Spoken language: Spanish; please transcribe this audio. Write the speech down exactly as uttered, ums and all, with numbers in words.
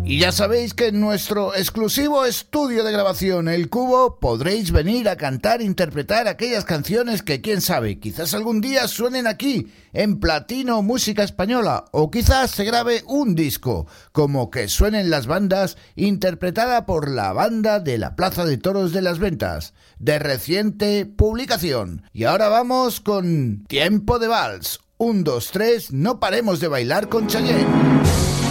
Y ya sabéis que en nuestro exclusivo estudio de grabación El Cubo podréis venir a cantar e interpretar aquellas canciones que quién sabe, quizás algún día suenen aquí en Platino Música Española, o quizás se grabe un disco como Que Suenen las Bandas, interpretada por la banda de la Plaza de Toros de las Ventas, de reciente publicación. Y ahora vamos con Tiempo de Vals, un, dos, tres, no paremos de bailar con Chayanne.